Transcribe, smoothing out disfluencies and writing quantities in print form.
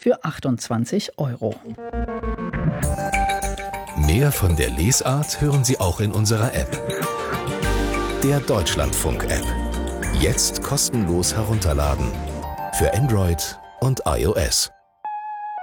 für 28 €. Mehr von der Lesart hören Sie auch in unserer App. Der Deutschlandfunk-App. Jetzt kostenlos herunterladen. Für Android und iOS.